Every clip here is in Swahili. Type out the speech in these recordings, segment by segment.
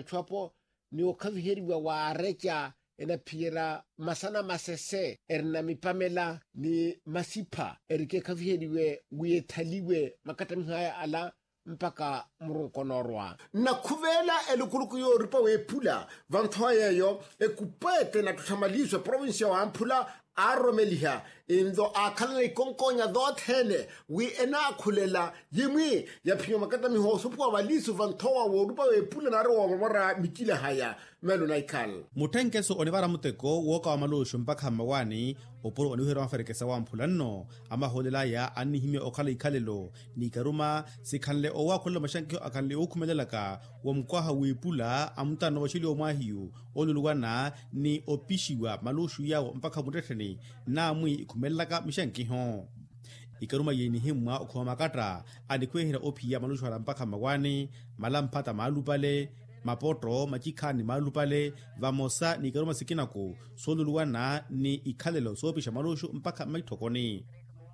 chwapo ni okaviheriwa wa arecha ena pira masana masese erna mipamela ni masipa erike kaviheriwe wiyethaliwe makatamihaya ala mpaka murunkonorwa na kuvela elukuluku yo ripa wepula vanthoya yo ekupete na tuthamaliswe province wa Ampula aromeliha indo akhalana ikonkonya dothene wi ena akhulela yimi ya phiyo makatami ho supwa balisu vanthowa wo ripa wepula na ro mara mikile haya melo na ikal mutenkeso onivara muteko woka wa malushu mpaka mawani oporo oniwero waferekesa wa Ampula nno amaholela ya anihime okhala ikhalelo ni karuma sikhanle owa kholla mashankyo akhanle ukhumelelaka wa mkwaha wipula amutano wachili omwahiyu oluluwana ni opishiwa malushu yawo mpaka mutetheni na mwi ikhumelelaka mishankiho ikaruma yeni himwa okhoma makatra anikwehera ophiya malushu hala mpaka mawani malamphata malupale mapoto machikhani malupale vamosa ni karuma sikinako soluluwana ni ikhalelo sopisha malushu mpaka maithokoni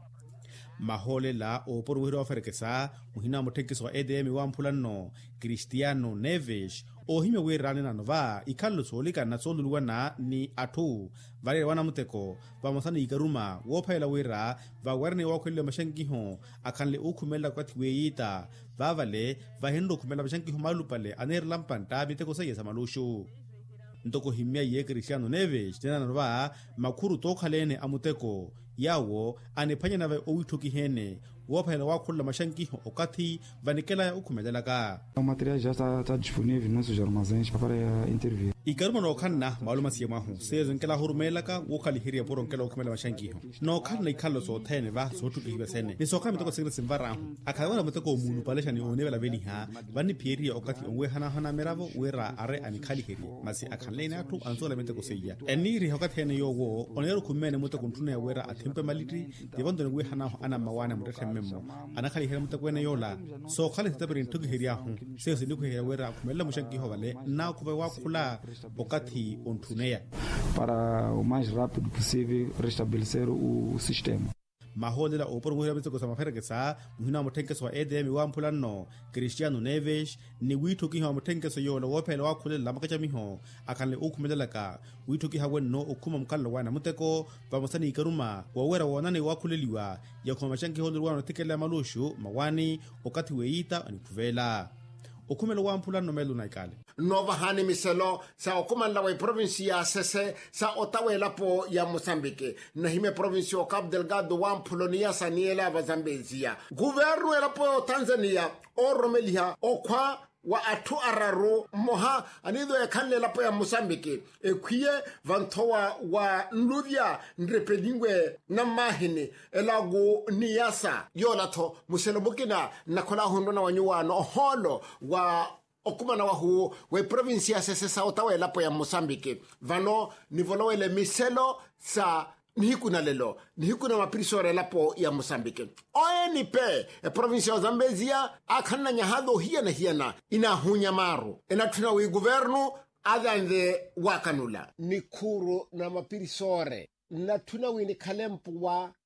maholela oporo wihiro waferekesa muhina mutenkiso wa EDM wa Ampula nno Cristiano Neves ohime werane na nova ikhalelo solika na soluluwana ni athu valere wana muteko vamosana ikaruma wophayela wera vawarne wakhwelele mashankiho akhanle ukhumela kwathi weyita vavale vahendo khumela mashankiho malupale anerla mpanta miteko sayesa malushu ntoko himya ye Cristiano Neves tena nova makhuru tokhalene amuteko yawo anephanya na owithoki hene wophela wakhulla mashankiho okathi vanikela ukhumelelaka o material já está disponível nos nossos armazéns para intervir ikaruma no khanna maluma siyamahu sezo nkela hurumelaka wokhali hiriya poro nkela ukhumela mashankiho no khanna ikhallo so thene va so thuki hibesene ni sokha mitoko singile simvarahu akhawana muteko munu palesha ni onevela beniha vani phiriya okathi ongwe hana meravo wera are anikhali hiriya masi akhanlene athu anzola miteko seya eniri hokathene yowo onero khumene muteko nthuna ya wera athimpe maliti divondone ngwe hana ana mawana mutethememo anakhali hiriya muteko ene yola so khali tabiri nthuki hiriya hu sezo ndikho hiriya wera khumela mushankiho vale na khube wakhula okathi onthuneya para o mais rápido possível restabelecer o sistema maholela oporo ngwera miteko samaferekesa muhina mutenkeso wa EDM wa Ampula nno Cristiano Neves ni withoki ha mutenkeso yola wophela wakhulela makachamiho akhanle ukhumelelaka withoki hawe no ukhuma mkhallo wana muteko vamosani ikaruma wawera wonane wakhuleliwa yakhoma mashanki holirwana tikela malushu mawani okathi weyita anikhuvela okhumelo wa Ampula no melo naikale nova hani miselo sa okumanda wa provincia sese sa otawela po ya Mozambique na hime provincia Cabo Delgado wa Ampula saniela wa Zambezia guvernu ela po Tanzania oromelia okwa wa atu araru moha anido ya kanlela po ya Mozambique ekwiye vantowa wa nluvya nrepelingwe na mahini elago niyasa yolato muselobukina na kola hondo na wanyuwano holo wa okumana wahu we provincia sese sa otawela po ya Mozambique vano nivolowele miselo sa nihikuna lelo nihikuna mapirisore lapo ya Mozambique ONP provincia ya Zambezia akhanna nyahado hiana ina hunya maru enatuna wi governu adande wakanula nikuru na mapirisore natuna wi ni kalempu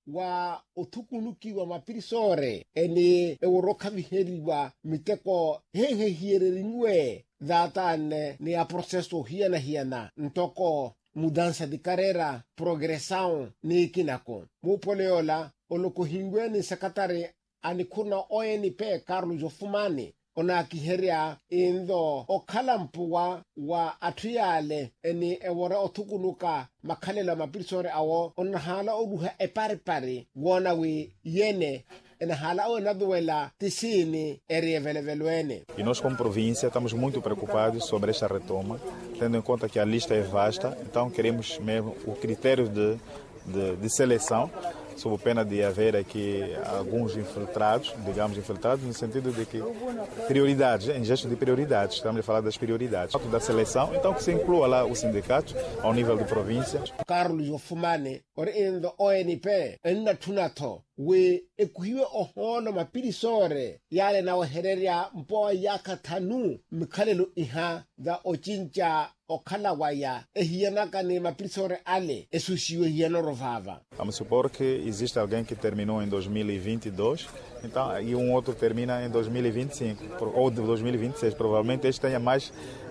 wa othukunuki wa mapirisore eni eworoka viheriwa miteko hehe hiererinwe dhatane ni a processo hiana ntoko mudança de carreira progressão ni kinako mupoleola olokuhingweni sekatari anikuna ONP Carlos Ofumani ona kiheria indo okhalampuwa wa atuyale eni ewora othukunuka makhalela mapirisore awo onahala oduha eparipari wona wi yene hala ona duela tisini erievelvelwene. E nós como província estamos muito preocupados sobre esta retoma, tendo em conta que a lista é vasta, então queremos mesmo o critério de seleção, sob pena de haver aqui alguns infiltrados, digamos infiltrados, no sentido de que prioridades, em gesto de prioridades, estamos a falar das prioridades. Da seleção, então que se inclua lá os sindicatos ao nível de província. Carlos Ofumane, oriendo ONP, enna tunato, we ekuhiwe ohono mapirisore, yale na wahereria mpoa yakatanu, mkalelu iha, da ochincha okalawaya, ehianaka ni mapirisore ale, esushiwe hiano rovava. Vamos supor que existe alguém que terminou em 2022, então, e outro termina em 2025 ou 2026. Provavelmente este tenha mais